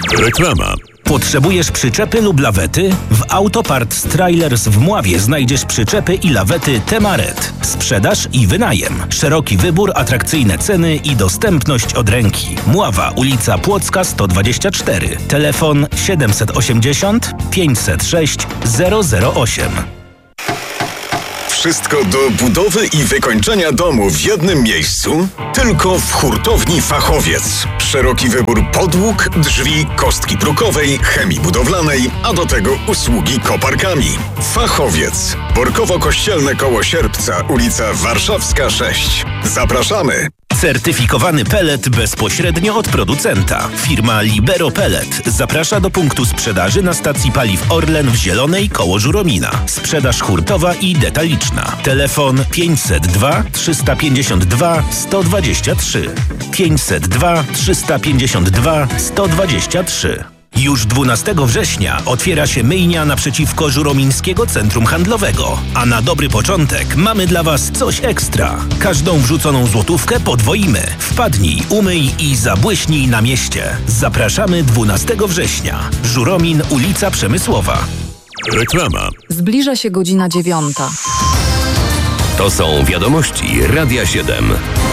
Reklama. Potrzebujesz przyczepy lub lawety? W Autoparts Trailers w Mławie znajdziesz przyczepy i lawety Temaret. Sprzedaż i wynajem. Szeroki wybór, atrakcyjne ceny i dostępność od ręki. Mława, ulica Płocka 124. Telefon 780 506 008. Wszystko do budowy i wykończenia domu w jednym miejscu? Tylko w Hurtowni Fachowiec. Szeroki wybór podłóg, drzwi, kostki brukowej, chemii budowlanej, a do tego usługi koparkami. Fachowiec. Borkowo-Kościelne koło Sierpca, ulica Warszawska 6. Zapraszamy! Certyfikowany pellet bezpośrednio od producenta. Firma Libero Pellet zaprasza do punktu sprzedaży na stacji paliw Orlen w Zielonej koło Żuromina. Sprzedaż hurtowa i detaliczna. Telefon 502 352 123. 502 352 123. Już 12 września otwiera się myjnia naprzeciwko Żuromińskiego Centrum Handlowego. A na dobry początek mamy dla Was coś ekstra. Każdą wrzuconą złotówkę podwoimy. Wpadnij, umyj i zabłyśnij na mieście. Zapraszamy 12 września. Żuromin, ulica Przemysłowa. Reklama. Zbliża się godzina 9. To są wiadomości Radia 7.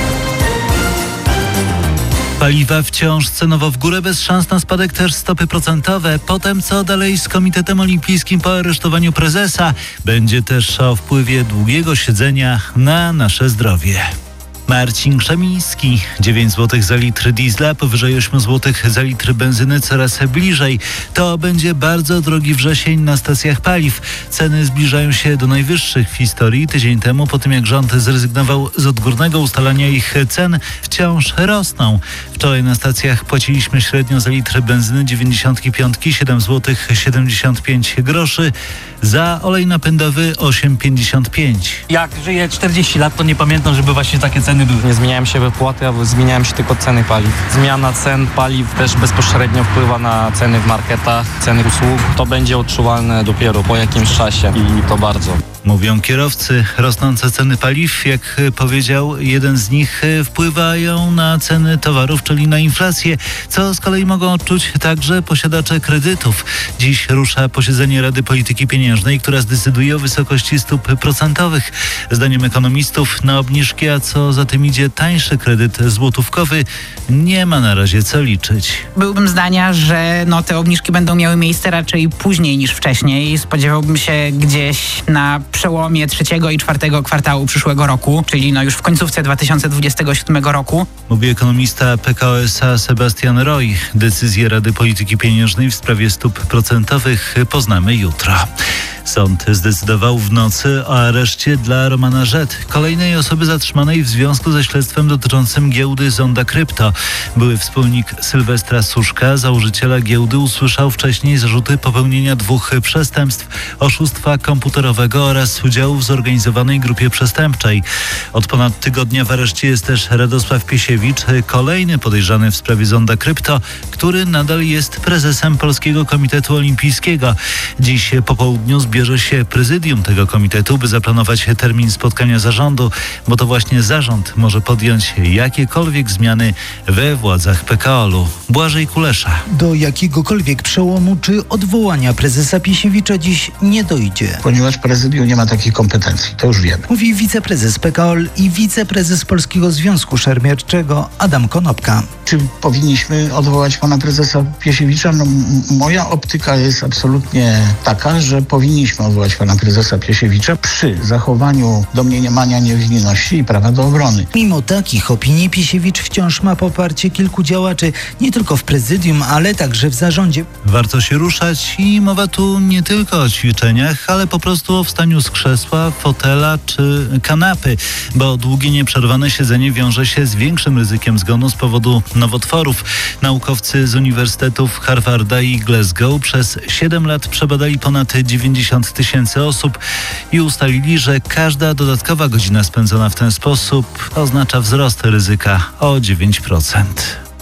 Paliwa wciąż cenowo w górę, bez szans na spadek też stopy procentowe. Potem co dalej z Komitetem Olimpijskim po aresztowaniu prezesa? Będzie też o wpływie długiego siedzenia na nasze zdrowie. Marcin Krzemiński. 9 zł za litr diesla, powyżej 8 zł za litr benzyny coraz bliżej. To będzie bardzo drogi wrzesień na stacjach paliw. Ceny zbliżają się do najwyższych w historii. Tydzień temu, po tym jak rząd zrezygnował z odgórnego ustalania ich cen, wciąż rosną. Wczoraj na stacjach płaciliśmy średnio za litr benzyny 95 7 zł 75 groszy, za olej napędowy 8,55. Jak żyję 40 lat, to nie pamiętam, żeby właśnie takie ceny były. Nie zmieniają się wypłaty, a zmieniają się tylko ceny paliw. Zmiana cen paliw też bezpośrednio wpływa na ceny w marketach, ceny usług. To będzie odczuwalne dopiero po jakimś czasie i to bardzo. Mówią kierowcy, rosnące ceny paliw, jak powiedział jeden z nich, wpływają na ceny towarów, czyli na inflację, co z kolei mogą odczuć także posiadacze kredytów. Dziś rusza posiedzenie Rady Polityki Pieniężnej, która zdecyduje o wysokości stóp procentowych. Zdaniem ekonomistów na obniżki, a co za tym idzie tańszy kredyt złotówkowy, nie ma na razie co liczyć. Byłbym zdania, że te obniżki będą miały miejsce raczej później niż wcześniej. Spodziewałbym się gdzieś na przełomie 3. i 4. kwartału przyszłego roku, czyli już w końcówce 2027 roku. Mówi ekonomista PKO SA Sebastian Roy. Decyzję Rady Polityki Pieniężnej w sprawie stóp procentowych poznamy jutro. Sąd zdecydował w nocy o areszcie dla Romana Rzet, kolejnej osoby zatrzymanej w związku ze śledztwem dotyczącym giełdy Zonda Krypto. Były wspólnik Sylwestra Suszka, założyciela giełdy, usłyszał wcześniej zarzuty popełnienia 2 przestępstw: oszustwa komputerowego oraz udziału w zorganizowanej grupie przestępczej. Od ponad tygodnia w areszcie jest też Radosław Piesiewicz, kolejny podejrzany w sprawie Zonda Krypto, który nadal jest prezesem Polskiego Komitetu Olimpijskiego. Dziś po południu zbierze się prezydium tego komitetu, by zaplanować termin spotkania zarządu, bo to właśnie zarząd może podjąć jakiekolwiek zmiany we władzach PKOL-u. Błażej Kulesza. Do jakiegokolwiek przełomu czy odwołania prezesa Piesiewicza dziś nie dojdzie. Ponieważ prezydium nie ma takiej kompetencji, to już wiemy. Mówi wiceprezes PKOL i wiceprezes Polskiego Związku Szermierczego Adam Konopka. Czy powinniśmy odwołać pana prezesa Piesiewicza? Moja optyka jest absolutnie taka, że powinniśmy odwołać pana prezesa Piesiewicza przy zachowaniu domniemania niewinności i prawa do obrony. Mimo takich opinii Piesiewicz wciąż ma poparcie kilku działaczy, nie tylko w prezydium, ale także w zarządzie. Warto się ruszać i mowa tu nie tylko o ćwiczeniach, ale po prostu o wstaniu z krzesła, fotela czy kanapy, bo długie nieprzerwane siedzenie wiąże się z większym ryzykiem zgonu z powodu nowotworów. Naukowcy z uniwersytetów Harvarda i Glasgow przez 7 lat przebadali ponad 90 000 osób i ustalili, że każda dodatkowa godzina spędzona w ten sposób oznacza wzrost ryzyka o 9%.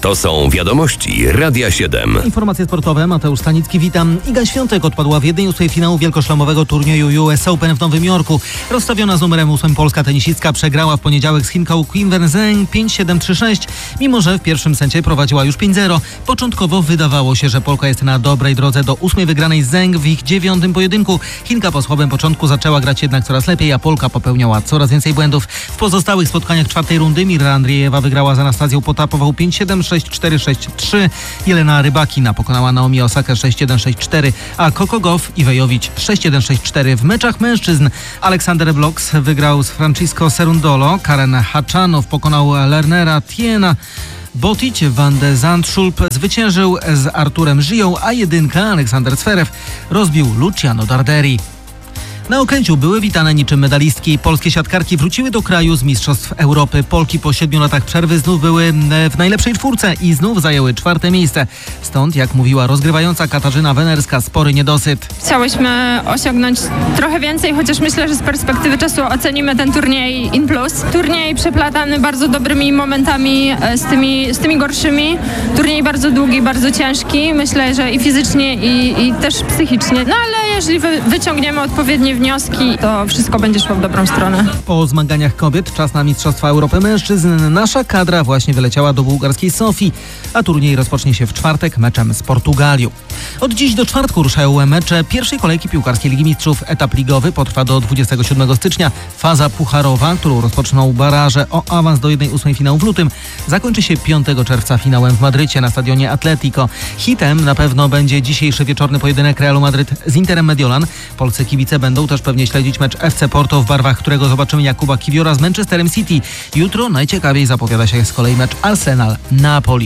To są wiadomości Radia 7. Informacje sportowe. Mateusz Stanicki, witam. Iga Świątek odpadła w 1/8 finału wielkoszlemowego turnieju US Open w Nowym Jorku. Rozstawiona z numerem 8 polska tenisistka przegrała w poniedziałek z Chinką Qinwen Zheng 5-7-3-6, mimo że w pierwszym secie prowadziła już 5-0. Początkowo wydawało się, że Polka jest na dobrej drodze do 8 wygranej z Zheng w ich 9. pojedynku. Chinka po słabym początku zaczęła grać jednak coraz lepiej, a Polka popełniała coraz więcej błędów. W pozostałych spotkaniach czwartej rundy Mirra Andriejewa wygrała z Anastazją Potapową 5-7, 6-4, 6-3. Jelena Rybakina pokonała Naomi Osakę 6-1, 6-4, a Coco Gauff i Wejowicz 6-1, 6-4. W meczach mężczyzn Aleksander Bloks wygrał z Francisco Cerundolo, Karen Haczanow pokonał Lernera Tiena, Botic van de Zandschulp zwyciężył z Arturem Żyją, a jedynka Aleksander Zverev rozbił Luciano Darderi. Na Okęciu były witane niczym medalistki. Polskie siatkarki wróciły do kraju z Mistrzostw Europy. Polki po 7 latach przerwy znów były w najlepszej czwórce i znów zajęły 4. miejsce. Stąd, jak mówiła rozgrywająca Katarzyna Wenerska, spory niedosyt. Chciałyśmy osiągnąć trochę więcej, chociaż myślę, że z perspektywy czasu ocenimy ten turniej in plus. Turniej przeplatany bardzo dobrymi momentami z tymi gorszymi. Turniej bardzo długi, bardzo ciężki. Myślę, że i fizycznie, i też psychicznie. No ale jeżeli wyciągniemy odpowiednie wnioski, to wszystko będzie szło w dobrą stronę. Po zmaganiach kobiet czas na Mistrzostwa Europy mężczyzn. Nasza kadra właśnie wyleciała do bułgarskiej Sofii, a turniej rozpocznie się w czwartek meczem z Portugalią. Od dziś do czwartku ruszają mecze pierwszej kolejki piłkarskiej Ligi Mistrzów. Etap ligowy potrwa do 27 stycznia. Faza pucharowa, którą rozpoczną baraże o awans do 1/8 finału w lutym, zakończy się 5 czerwca finałem w Madrycie na stadionie Atletico. Hitem na pewno będzie dzisiejszy wieczorny pojedynek Realu Madryt z Interem Mediolan. Polscy kibice będą też pewnie śledzić mecz FC Porto, w barwach którego zobaczymy Jakuba Kiwiora z Manchesterem City. Jutro najciekawiej zapowiada się z kolei mecz Arsenal-Napoli.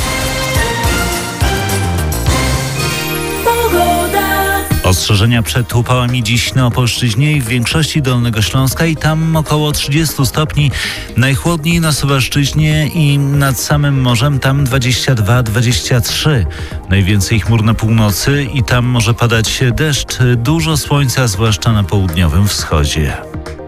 Ostrzeżenia przed upałami dziś na Opolszczyźnie i w większości Dolnego Śląska i tam około 30 stopni. Najchłodniej na Suwalszczyźnie i nad samym morzem, tam 22-23. Najwięcej chmur na północy i tam może padać deszcz. Dużo słońca, zwłaszcza na południowym wschodzie.